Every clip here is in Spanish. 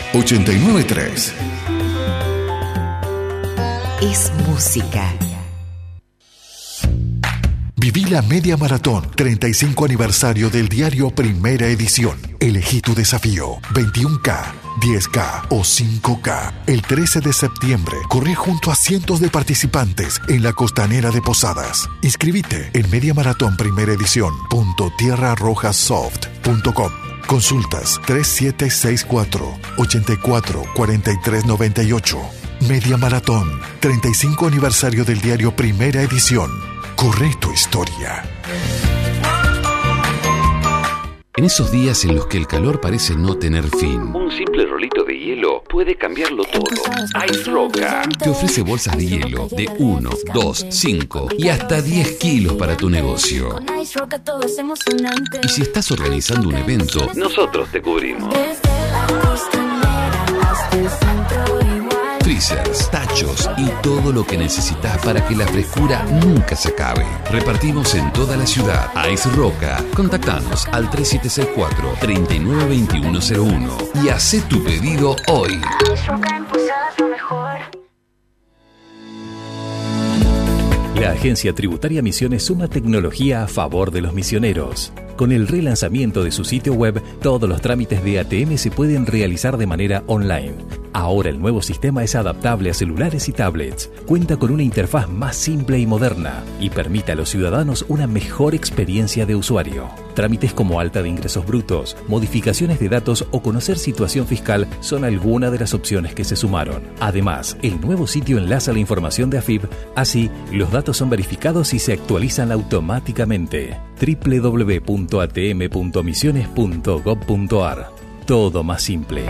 89.3 es música. Viví la Media Maratón 35 aniversario del diario Primera Edición. Elegí tu desafío, 21K, 10K o 5K. El 13 de septiembre corrí junto a cientos de participantes en la costanera de Posadas. Inscribite en mediamaratonprimeredición.tierrarrojasoft.com. Consultas 3764 84 43 98. Media Maratón 35 aniversario del diario Primera Edición. Corre tu historia. En esos días en los que el calor parece no tener fin, un simple rolito de hielo puede cambiarlo todo. Ice Roca te ofrece bolsas de hielo de 1, 2, 5 y hasta 10 kilos para tu negocio. Y si estás organizando un evento, nosotros te cubrimos. Freezers, tachos y todo lo que necesitas para que la frescura nunca se acabe. Repartimos en toda la ciudad. Ice Roca. Contactanos al 3764-392101 y hacé tu pedido hoy. La Agencia Tributaria Misiones suma tecnología a favor de los misioneros. Con el relanzamiento de su sitio web, todos los trámites de ATM se pueden realizar de manera online. Ahora el nuevo sistema es adaptable a celulares y tablets, cuenta con una interfaz más simple y moderna y permite a los ciudadanos una mejor experiencia de usuario. Trámites como alta de ingresos brutos, modificaciones de datos o conocer situación fiscal son algunas de las opciones que se sumaron. Además, el nuevo sitio enlaza la información de AFIP, así los datos son verificados y se actualizan automáticamente. www.atm.misiones.gov.ar. Todo más simple.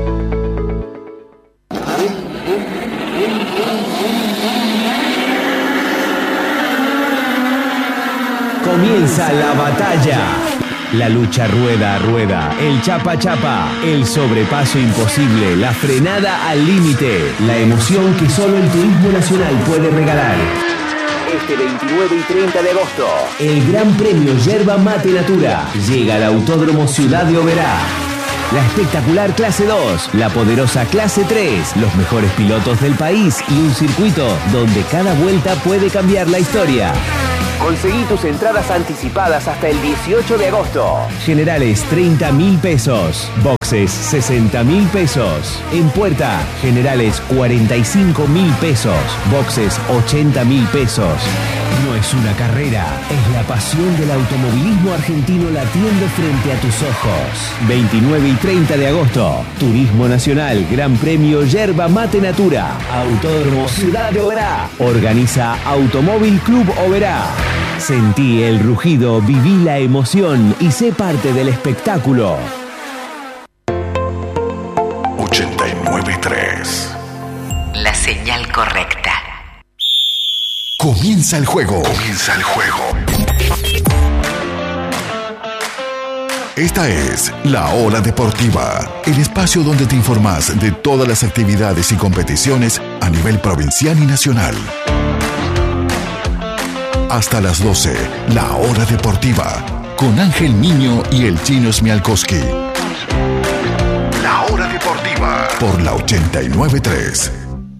Comienza la batalla. La lucha rueda a rueda, el chapa a chapa, el sobrepaso imposible, la frenada al límite, la emoción que solo el Turismo Nacional puede regalar. Este 29 y 30 de agosto, el Gran Premio Yerba Mate Natura llega al Autódromo Ciudad de Oberá. La espectacular Clase 2, la poderosa Clase 3, los mejores pilotos del país y un circuito donde cada vuelta puede cambiar la historia. Conseguí tus entradas anticipadas hasta el 18 de agosto. Generales 30.000 pesos. Boxes 60.000 pesos. En puerta, generales 45.000 pesos. Boxes 80.000 pesos. No es una carrera, es la pasión del automovilismo argentino latiendo frente a tus ojos. 29 y 30 de agosto, Turismo Nacional, Gran Premio Yerba Mate Natura, Autódromo Ciudad de Oberá. Organiza Automóvil Club Oberá. Sentí el rugido, viví la emoción y sé parte del espectáculo. 89.3 La señal correcta. Comienza el juego. Comienza el juego. Esta es La Hora Deportiva, el espacio donde te informás de todas las actividades y competiciones a nivel provincial y nacional. Hasta las 12, La Hora Deportiva, con Ángel Niño y el Chino Smialkowski. La Hora Deportiva, por la 89.3.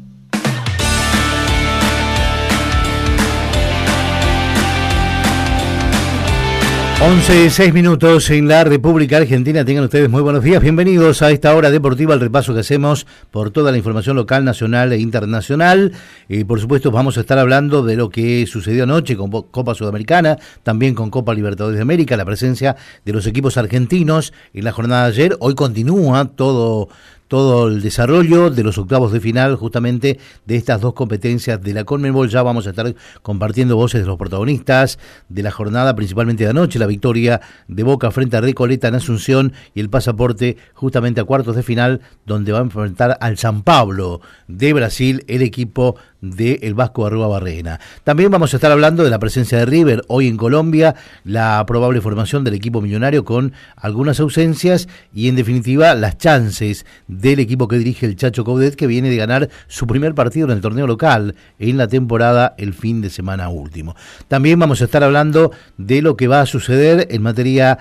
11:06 en la República Argentina. Tengan ustedes muy buenos días. Bienvenidos a esta hora deportiva, el repaso que hacemos por toda la información local, nacional e internacional. Por supuesto, vamos a estar hablando de lo que sucedió anoche con Copa Sudamericana, también con Copa Libertadores de América, la presencia de los equipos argentinos en la jornada de ayer. Hoy continúa todo el desarrollo de los octavos de final justamente de estas dos competencias de la Conmebol. Ya vamos a estar compartiendo voces de los protagonistas de la jornada, principalmente de anoche, la victoria de Boca frente a Recoleta en Asunción y el pasaporte justamente a cuartos de final, donde va a enfrentar al San Pablo de Brasil, el equipo del Vasco Arruabarrena. También vamos a estar hablando de la presencia de River hoy en Colombia, la probable formación del equipo millonario con algunas ausencias y en definitiva las chances del equipo que dirige el Chacho Coudet, que viene de ganar su primer partido en el torneo local en la temporada el fin de semana último. También vamos a estar hablando de lo que va a suceder en materia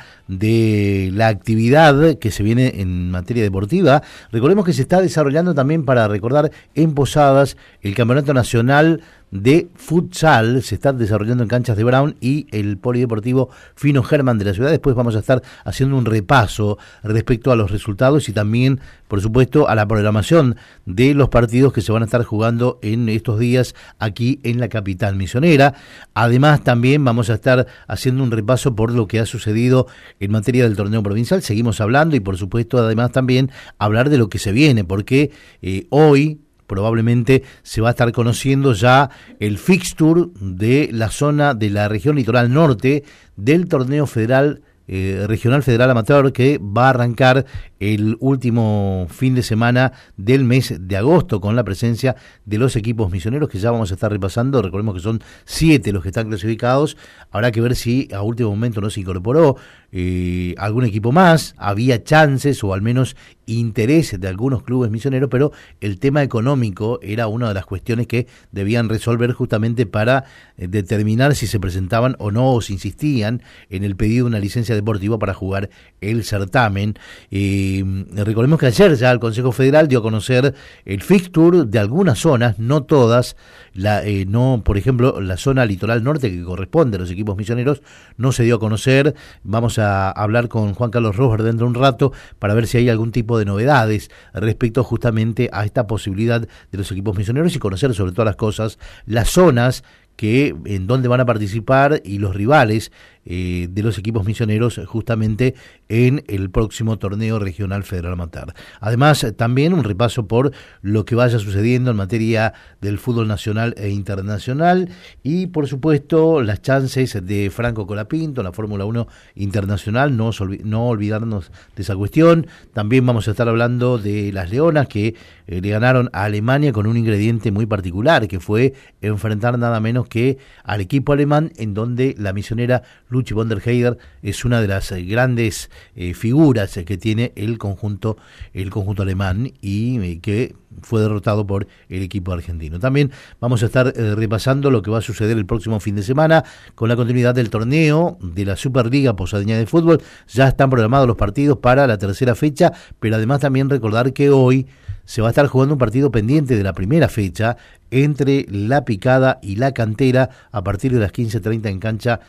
de la actividad que se viene en materia deportiva. Recordemos que se está desarrollando también, para recordar, en Posadas el Campeonato Nacional de Futsal. Se está desarrollando en canchas de Brown y el Polideportivo Fino Germán de la ciudad. Después vamos a estar haciendo un repaso respecto a los resultados y también, por supuesto, a la programación de los partidos que se van a estar jugando en estos días aquí en la capital misionera. Además, también vamos a estar haciendo un repaso por lo que ha sucedido en materia del torneo provincial. Seguimos hablando y, por supuesto, además también hablar de lo que se viene, porque hoy probablemente se va a estar conociendo ya el fixture de la zona de la región litoral norte del torneo federal regional federal amateur, que va a arrancar el último fin de semana del mes de agosto con la presencia de los equipos misioneros que ya vamos a estar repasando. Recordemos que son 7 los que están clasificados. Habrá que ver si a último momento no se incorporó algún equipo más. Había chances o al menos interés de algunos clubes misioneros, pero el tema económico era una de las cuestiones que debían resolver justamente para determinar si se presentaban o no, o si insistían en el pedido de una licencia deportiva para jugar el certamen. Recordemos que ayer ya el Consejo Federal dio a conocer el fixture de algunas zonas, no todas. No, por ejemplo, la zona litoral norte, que corresponde a los equipos misioneros, no se dio a conocer. Vamos a hablar con Juan Carlos Robert dentro de un rato para ver si hay algún tipo de novedades respecto justamente a esta posibilidad de los equipos misioneros y conocer, sobre todas las cosas, las zonas en donde van a participar y los rivales de los equipos misioneros justamente en el próximo torneo regional federal amateur. Además, también un repaso por lo que vaya sucediendo en materia del fútbol nacional e internacional y, por supuesto, las chances de Franco Colapinto en la Fórmula 1 internacional, no olvidarnos de esa cuestión. También vamos a estar hablando de las Leonas, que le ganaron a Alemania con un ingrediente muy particular, que fue enfrentar nada menos que al equipo alemán, en donde la misionera Luchi von der Heider es una de las grandes figuras que tiene el conjunto alemán y que fue derrotado por el equipo argentino. También vamos a estar repasando lo que va a suceder el próximo fin de semana con la continuidad del torneo de la Superliga Posadeña de Fútbol. Ya están programados los partidos para la tercera fecha, pero además también recordar que hoy se va a estar jugando un partido pendiente de la primera fecha entre La Picada y La Cantera a partir de las 15:30 en cancha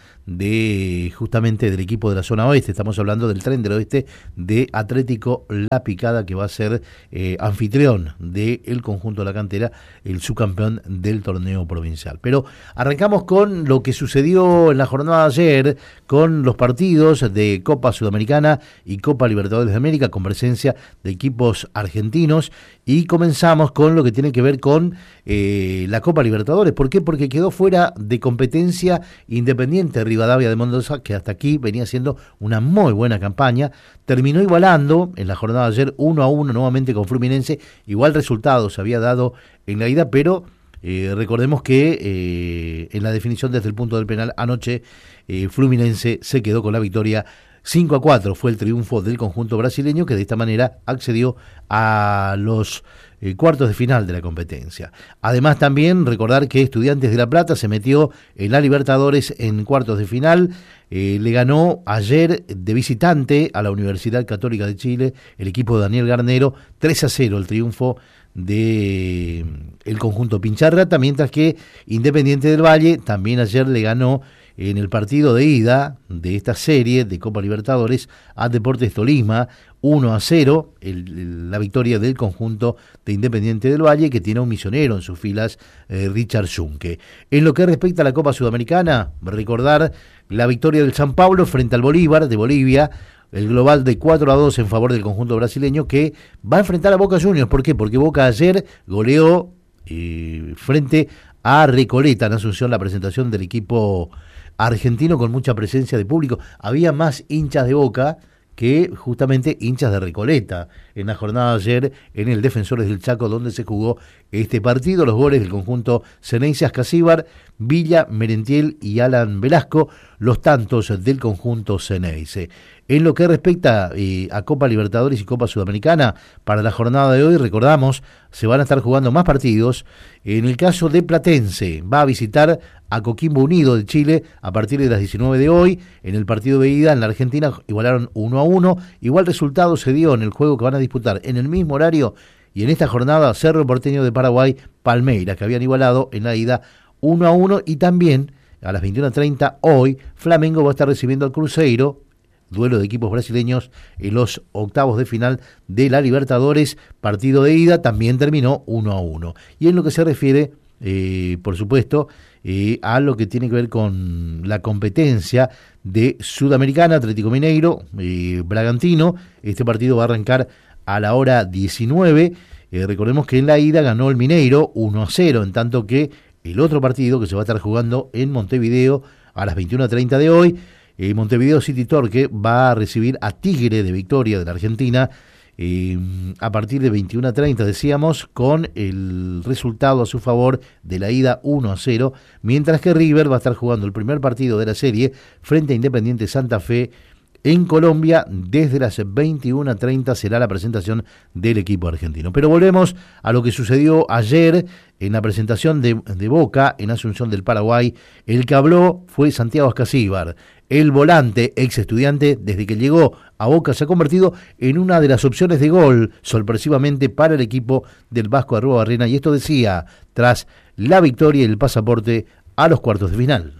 justamente del equipo de la zona oeste. Estamos hablando del Tren del Oeste de Atlético La Picada, que va a ser anfitrión del conjunto de La Cantera, el subcampeón del torneo provincial. Pero arrancamos con lo que sucedió en la jornada de ayer, con los partidos de Copa Sudamericana y Copa Libertadores de América, con presencia de equipos argentinos, y comenzamos con lo que tiene que ver con la Copa Libertadores. ¿Por qué? Porque quedó fuera de competencia Independiente Rivadavia de Mendoza, que hasta aquí venía haciendo una muy buena campaña. Terminó igualando en la jornada de ayer 1-1 nuevamente con Fluminense. Igual resultado se había dado en la ida, pero recordemos que en la definición desde el punto del penal anoche, Fluminense se quedó con la victoria. 5-4 fue el triunfo del conjunto brasileño, que de esta manera accedió a los cuartos de final de la competencia. Además, también recordar que Estudiantes de La Plata se metió en la Libertadores en cuartos de final. Le ganó ayer de visitante a la Universidad Católica de Chile el equipo de Daniel Garnero, 3-0 el triunfo de el conjunto Pincharrata, mientras que Independiente del Valle también ayer le ganó en el partido de ida de esta serie de Copa Libertadores a Deportes Tolima, 1-0, la victoria del conjunto de Independiente del Valle, que tiene un misionero en sus filas, Richard Junque. En lo que respecta a la Copa Sudamericana, recordar la victoria del San Pablo frente al Bolívar de Bolivia, el global de 4-2 en favor del conjunto brasileño, que va a enfrentar a Boca Juniors. ¿Por qué? Porque Boca ayer goleó frente a Recoleta en Asunción, la presentación del equipo argentino con mucha presencia de público. Había más hinchas de Boca que justamente hinchas de Recoleta en la jornada de ayer en el Defensores del Chaco, donde se jugó este partido. Los goles del conjunto Ceneice, Ascasíbar, Villa, Merentiel y Alan Velasco, los tantos del conjunto Ceneice. En lo que respecta a Copa Libertadores y Copa Sudamericana, para la jornada de hoy, recordamos, se van a estar jugando más partidos. En el caso de Platense, va a visitar a Coquimbo Unido de Chile a partir de las 19 de hoy. En el partido de ida en la Argentina igualaron 1-1. Igual resultado se dio en el juego que van a disputar en el mismo horario y en esta jornada Cerro Porteño de Paraguay, Palmeiras, que habían igualado en la ida 1-1. Y también a las 21:30 hoy Flamengo va a estar recibiendo al Cruzeiro, duelo de equipos brasileños en los octavos de final de la Libertadores. Partido de ida también terminó 1-1. Y en lo que se refiere, por supuesto, a lo que tiene que ver con la competencia de Sudamericana, Atlético Mineiro, Bragantino, este partido va a arrancar a la hora 19. Recordemos que en la ida ganó el Mineiro 1-0, en tanto que el otro partido que se va a estar jugando en Montevideo a las 21:30 de hoy, Montevideo City Torque va a recibir a Tigre de Victoria de la Argentina a partir de 21:30, decíamos, con el resultado a su favor de la ida 1-0, mientras que River va a estar jugando el primer partido de la serie frente a Independiente Santa Fe en Colombia. Desde las 21:30 será la presentación del equipo argentino. Pero volvemos a lo que sucedió ayer en la presentación de Boca en Asunción del Paraguay. El que habló fue Santiago Ascasíbar. El volante, ex Estudiante, desde que llegó a Boca se ha convertido en una de las opciones de gol sorpresivamente para el equipo del Vasco Arruabarrena, y esto decía tras la victoria y el pasaporte a los cuartos de final.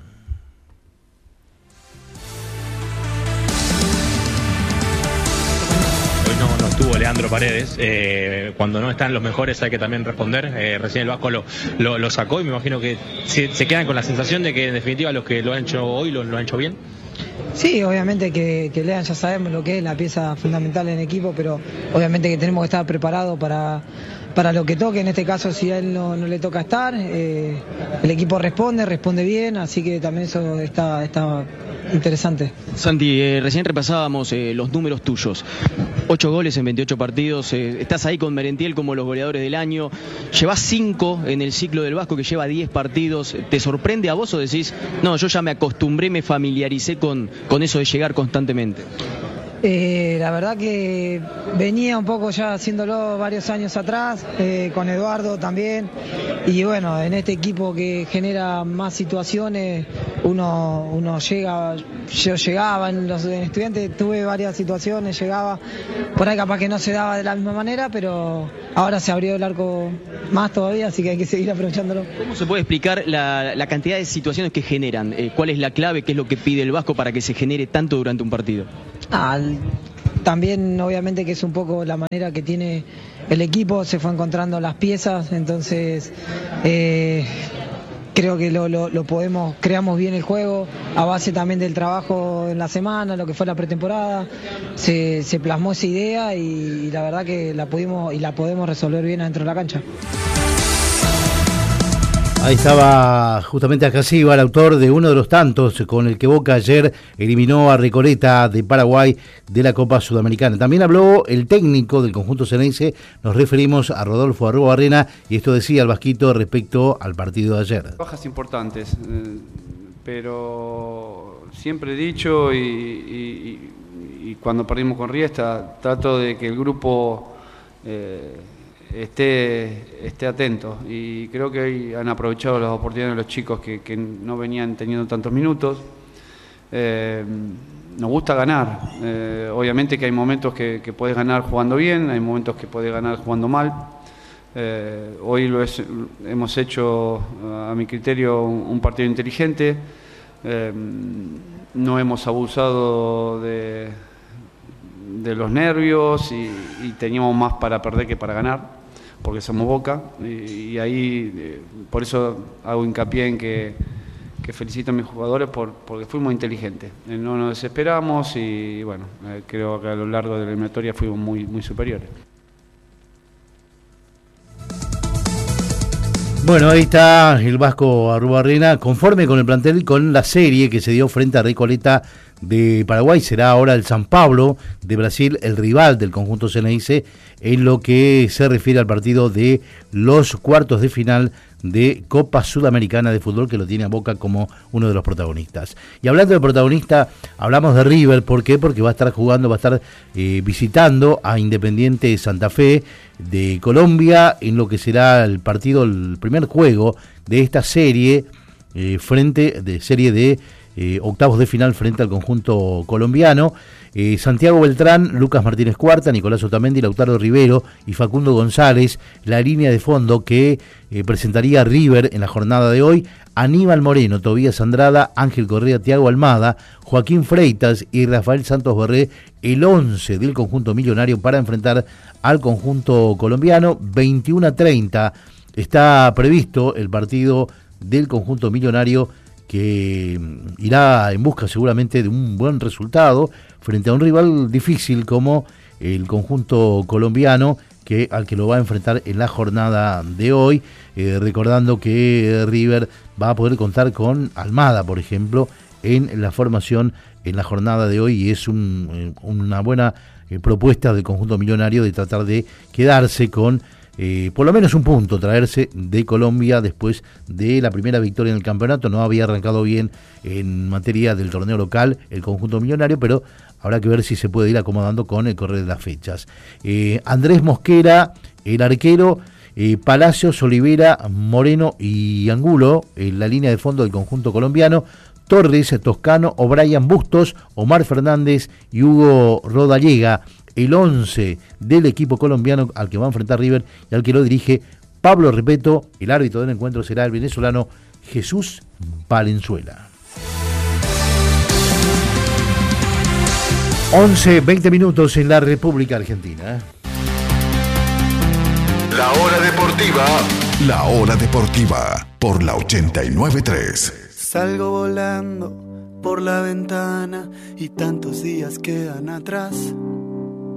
No estuvo Leandro Paredes, cuando no están los mejores hay que también responder. Recién el Vasco lo sacó y me imagino que se quedan con la sensación de que en definitiva los que lo han hecho hoy lo han hecho bien. Sí, obviamente que Lean ya sabemos lo que es la pieza fundamental en el equipo, pero obviamente que tenemos que estar preparados para lo que toque. En este caso, si a él no le toca estar, el equipo responde bien, así que también eso está interesante. Santi, recién repasábamos los números tuyos. 8 goles en 28 partidos, estás ahí con Merentiel como los goleadores del año, llevas 5 en el ciclo del Vasco que lleva 10 partidos. ¿Te sorprende a vos o decís, no, yo ya me acostumbré, me familiaricé con eso de llegar constantemente? La verdad que venía un poco ya haciéndolo varios años atrás, con Eduardo también, y bueno, en este equipo que genera más situaciones, uno llega, yo llegaba en Estudiantes, tuve varias situaciones, llegaba, por ahí capaz que no se daba de la misma manera, pero ahora se abrió el arco más todavía, así que hay que seguir aprovechándolo. ¿Cómo se puede explicar la cantidad de situaciones que generan? ¿Cuál es la clave? ¿Qué es lo que pide el Vasco para que se genere tanto durante un partido? También obviamente que es un poco la manera que tiene el equipo, se fue encontrando las piezas, entonces creo que lo podemos, creamos bien el juego a base también del trabajo en la semana, lo que fue la pretemporada, se plasmó esa idea y la verdad que la podemos resolver bien adentro de la cancha. Ahí estaba justamente Ascasíbar, autor de uno de los tantos con el que Boca ayer eliminó a Recoleta de Paraguay de la Copa Sudamericana. También habló el técnico del conjunto Ceneice, nos referimos a Rodolfo Arruabarrena, y esto decía el vasquito respecto al partido de ayer. Bajas importantes, pero siempre he dicho y cuando perdimos con Riestra, trato de que el grupo esté atento, y creo que hoy han aprovechado las oportunidades de los chicos que no venían teniendo tantos minutos. Nos gusta ganar, obviamente que hay momentos que podés ganar jugando bien, hay momentos que podés ganar jugando mal. Hoy hemos hecho, a mi criterio, un partido inteligente, no hemos abusado de los nervios y teníamos más para perder que para ganar, porque somos Boca, y ahí por eso hago hincapié en que felicito a mis jugadores porque fuimos inteligentes, no nos desesperamos y bueno, creo que a lo largo de la eliminatoria fuimos muy superiores. Bueno, ahí está el Vasco Arruabarrena, conforme con el plantel y con la serie que se dio frente a Recoleta de Paraguay será ahora el San Pablo de Brasil, el rival del conjunto Ceneice, en lo que se refiere al partido de los cuartos de final de Copa Sudamericana de Fútbol, que lo tiene a Boca como uno de los protagonistas. Y hablando de protagonista, hablamos de River. ¿Por qué? Porque va a estar jugando, va a estar visitando a Independiente Santa Fe de Colombia, en lo que será el partido, el primer juego de esta serie, serie de octavos de final frente al conjunto colombiano. Santiago Beltrán, Lucas Martínez Cuarta, Nicolás Otamendi, Lautaro Rivero y Facundo González, la línea de fondo que presentaría River en la jornada de hoy. Aníbal Moreno, Tobías Andrada, Ángel Correa, Thiago Almada, Joaquín Freitas y Rafael Santos Borré, el 11 del conjunto millonario para enfrentar al conjunto colombiano. 21:30 está previsto el partido del conjunto millonario, que irá en busca seguramente de un buen resultado frente a un rival difícil como el conjunto colombiano, al que lo va a enfrentar en la jornada de hoy, recordando que River va a poder contar con Almada, por ejemplo, en la formación en la jornada de hoy, y es una buena propuesta del conjunto millonario de tratar de quedarse con por lo menos un punto, traerse de Colombia después de la primera victoria en el campeonato. No había arrancado bien en materia del torneo local el conjunto millonario, pero habrá que ver si se puede ir acomodando con el correr de las fechas. Andrés Mosquera, el arquero, Palacios, Olivera, Moreno y Angulo, en la línea de fondo del conjunto colombiano. Torres, Toscano, O'Brien, Bustos, Omar Fernández y Hugo Rodallega, el 11 del equipo colombiano al que va a enfrentar River y al que lo dirige Pablo Repeto. El árbitro del encuentro será el venezolano Jesús Valenzuela. 11:20 minutos en la República Argentina. La hora deportiva. La hora deportiva por la 89.3. Salgo volando por la ventana y tantos días quedan atrás.